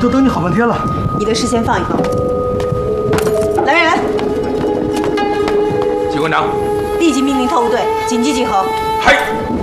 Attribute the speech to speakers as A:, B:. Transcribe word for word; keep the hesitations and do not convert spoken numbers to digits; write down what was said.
A: 都等你好半天了。
B: 你的事先放一放。来人来！
C: 机关长，
B: 立即命令特务队紧急集合。
C: 嗨。